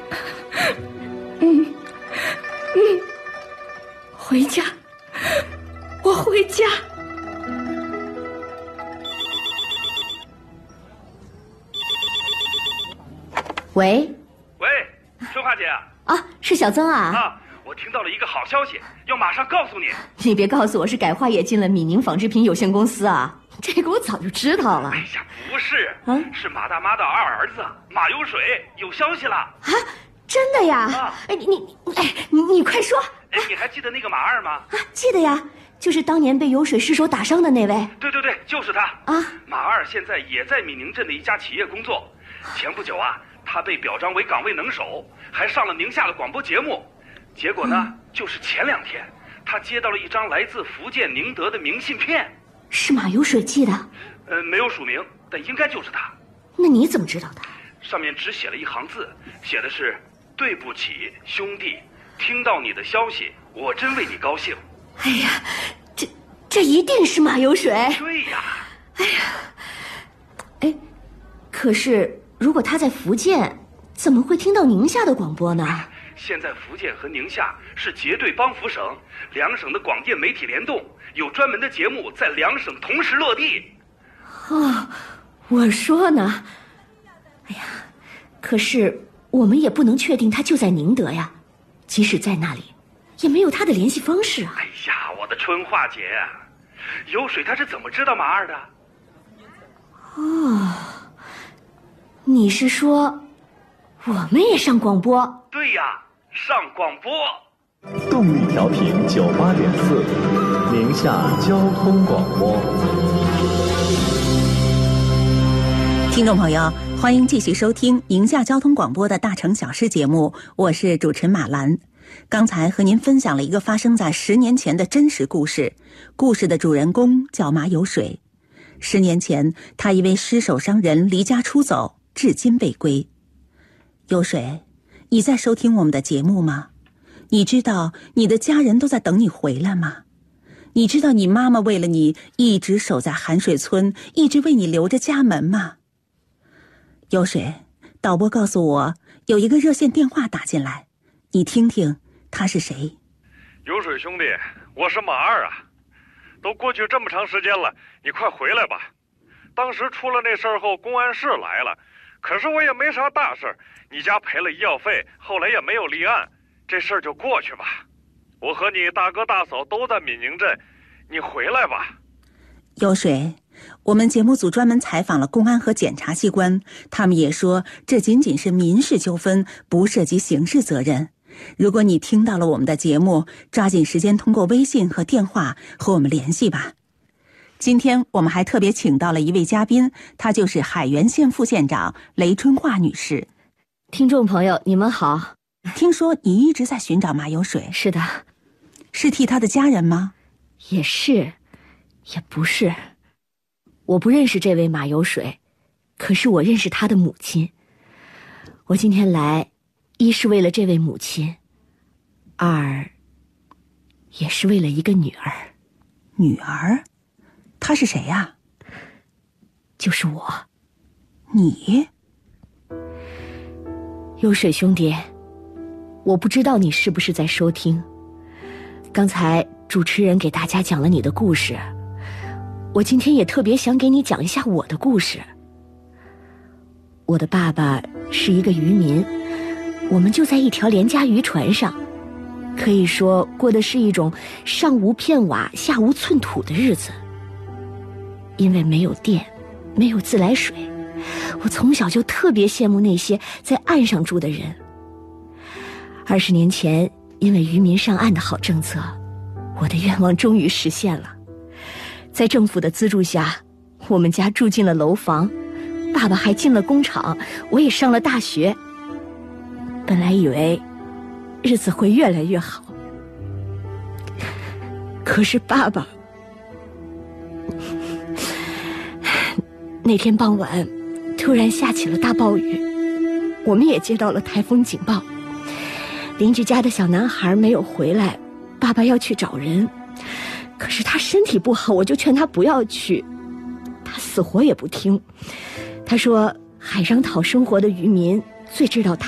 回家，我回家。喂， 春花姐啊，是小曾啊。 我听到了一个好消息，要马上告诉你。 你别告诉我是改化也进了米宁纺织品有限公司啊？这个我早就知道了。 哎呀，不是，是马大妈的二儿子马有水有消息了啊！ 真的呀？你快说。 你还记得那个马二吗？ 记得呀，就是当年被有水失手打伤的那位。 对，就是他啊。 马二现在也在米宁镇的一家企业工作。前不久他被表彰为岗位能手，还上了宁夏的广播节目。结果呢，就是前2天，他接到了一张来自福建宁德的明信片。 是马有水寄的？ 没有署名，但应该就是他。 那你怎么知道的？ 上面只写了一行字，写的是“对不起，兄弟，听到你的消息，我真为你高兴。” 哎呀，这一定是马有水。 对呀。 可是如果他在福建，怎么会听到宁夏的广播呢？ 现在福建和宁夏是结对帮扶省，2省的广电媒体联动，有专门的节目在2省同时落地。 我说呢。哎呀，可是我们也不能确定他就在宁德呀，即使在那里，也没有他的联系方式啊。 哎呀，我的春花姐，有水他是怎么知道马二的？ 你是说我们也上广播？ 对呀，上广播。 动力调频98.4，宁夏交通广播。 听众朋友，欢迎继续收听宁夏交通广播的大城小事节目，我是主持人马兰。刚才和您分享了一个发生在10年前的真实故事，故事的主人公叫马有水。10年前，他因为失手伤人离家出走，至今未归。有水，你在收听我们的节目吗？你知道你的家人都在等你回来吗？你知道你妈妈为了你一直守在寒水村，一直为你留着家门吗？有水，导播告诉我有一个热线电话打进来，你听听他是谁。 有水兄弟，我是马二啊，都过去这么长时间了，你快回来吧。当时出了那事儿后，公安室来了，可是我也没啥大事，你家赔了医药费，后来也没有立案，这事儿就过去吧。我和你大哥大嫂都在闽宁镇，你回来吧。 有水，我们节目组专门采访了公安和检察机关，他们也说这仅仅是民事纠纷，不涉及刑事责任。如果你听到了我们的节目，抓紧时间通过微信和电话和我们联系吧。今天我们还特别请到了一位嘉宾，她就是海原县副县长雷春华女士。 听众朋友，你们好。 听说你一直在寻找马有水？ 是的。 是替他的家人吗？ 也是，也不是。我不认识这位马有水，可是我认识他的母亲。我今天来，一是为了这位母亲，二也是为了一个女儿。 女儿？她是谁呀？ 就是我。 你？ 有水兄弟，我不知道你是不是在收听。刚才主持人给大家讲了你的故事，我今天也特别想给你讲一下我的故事。我的爸爸是一个渔民，我们就在一条廉价渔船上，可以说过的是一种上无片瓦下无寸土的日子。因为没有电，没有自来水，我从小就特别羡慕那些在岸上住的人。20年前，因为渔民上岸的好政策，我的愿望终于实现了。在政府的资助下，我们家住进了楼房，爸爸还进了工厂，我也上了大学。本来以为日子会越来越好，可是爸爸那天傍晚突然下起了大暴雨，我们也接到了台风警报。邻居家的小男孩没有回来，爸爸要去找人，可是他身体不好，我就劝他不要去，他死活也不听。他说海上讨生活的渔民最知道他